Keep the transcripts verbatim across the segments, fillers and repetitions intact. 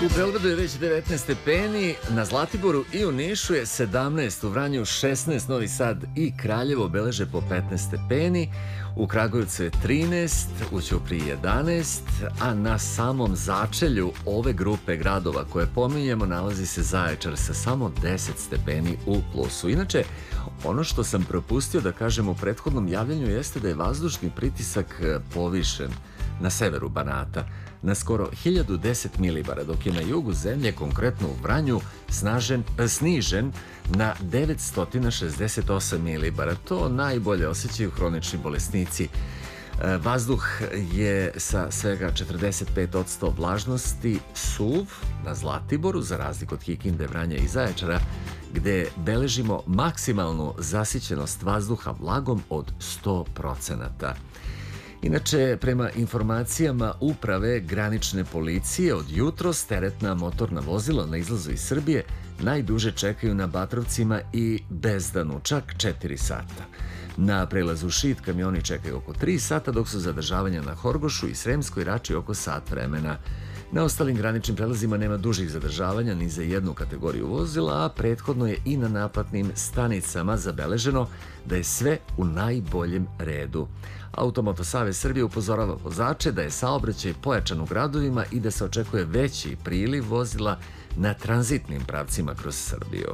U Beogradu je već devetnaest stepeni, na Zlatiboru i u Nišu je sedamnaest, u Vranju šesnaest, Novi Sad i Kraljevo beleže po petnaest stepeni, u Kragujevcu je trinaest, u Ćupriji jedanaest, a na samom začelju ove grupe gradova koje pominjemo nalazi se Zaječar sa samo deset stepeni u plusu. Inače, ono što sam propustio da kažem u prethodnom javljanju jeste da je vazdušni pritisak povišen na severu Banata na skoro hiljadu deset milibara, dok je na jugu zemlje, konkretno u Vranju, snažen, snižen na devetsto šezdeset osam milibara. To najbolje osjećaju hronični bolesnici. Vazduh je sa svega četrdeset pet posto vlažnosti suv na Zlatiboru, za razliku od Kikinde, Vranja i Zaječara, gde beležimo maksimalnu zasićenost vazduha vlagom od sto procenata. Inače, prema informacijama Uprave granične policije, od jutros teretna motorna vozila na izlazu iz Srbije najduže čekaju na Batrovcima i Bezdanu, čak četiri sata. Na prelazu Šid kamioni čekaju oko tri sata, dok su zadržavanja na Horgošu i Sremskoj Rači oko sat vremena. Na ostalim graničnim prelazima nema dužih zadržavanja ni za jednu kategoriju vozila, a prethodno je i na naplatnim stanicama zabeleženo da je sve u najboljem redu. Automoto Savez Srbije upozorava vozače da je saobraćaj pojačan u gradovima i da se očekuje veći priliv vozila na tranzitnim pravcima kroz Srbiju.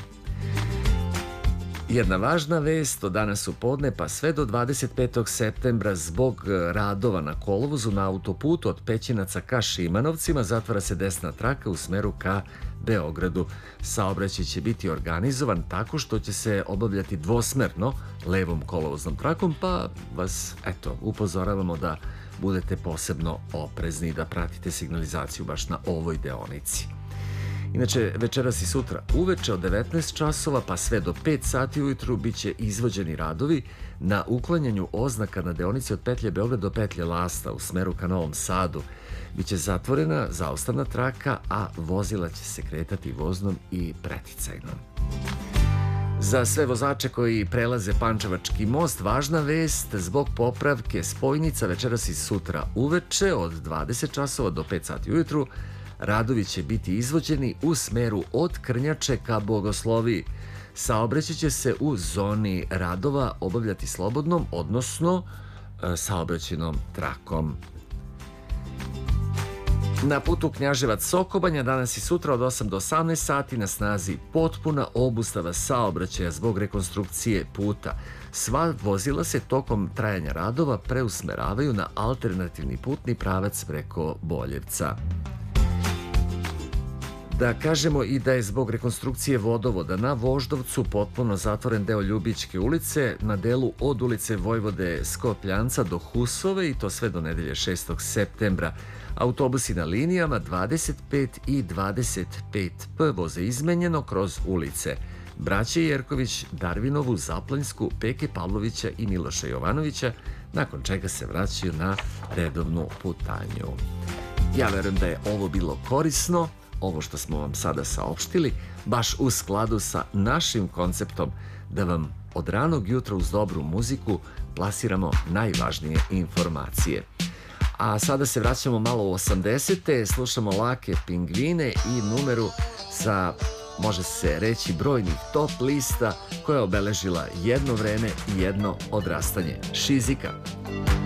Jedna važna vest od danas u podne pa sve do dvadeset petog septembra zbog radova na kolovozu na autoputu od Pećinaca ka Šimanovcima zatvara se desna traka u smeru ka Beogradu. Saobraćaj će biti organizovan tako što će se obavljati dvosmerno levom kolovoznom trakom, pa vas, eto, upozoravamo da budete posebno oprezni i da pratite signalizaciju baš na ovoj deonici. Inače, večeras i sutra uveče od devetnaest časova pa sve do pet sati ujutru biće izvođeni radovi na uklanjanju oznaka na deonici od petlje Beograd do petlje Lasta u smeru ka Novom Sadu. Biće zatvorena zaustavna traka, a vozila će se kretati voznom i preticajnom. Za sve vozače koji prelaze Pančevački most, važna vest, zbog popravke spojnica večeras i sutra uveče od dvadeset časova do pet sati ujutru radovi će biti izvođeni u smeru od Krnjače ka Bogosloviji. Saobraćaj će se u zoni radova obavljati slobodnom, odnosno saobraćajnom trakom. Na putu Knjaževac-Sokobanja danas i sutra od osam do osamnaest sati na snazi potpuna obustava saobraćaja zbog rekonstrukcije puta. Sva vozila se tokom trajanja radova preusmeravaju na alternativni putni pravac preko Boljevca. Da kažemo i da je zbog rekonstrukcije vodovoda na Voždovcu potpuno zatvoren deo Ljubičke ulice na delu od ulice Vojvode Skopljanca do Husove, i to sve do nedelje šestog septembra. Autobusi na linijama dvadeset pet i dvadeset pet P voze izmenjeno kroz ulice Braće Jerković, Darvinovu, Zaplansku, Peke Pavlovića i Miloša Jovanovića, nakon čega se vraćaju na redovnu putanju. Ja verujem da je ovo bilo korisno, ovo što smo vam sada saopštili, baš u skladu sa našim konceptom da vam od ranog jutra uz dobru muziku plasiramo najvažnije informacije. A sada se vraćamo malo u osamdesete, slušamo Lake Pingvine i numeru sa, može se reći, brojnih top lista koja je obeležila jedno vreme i jedno odrastanje. Šizika.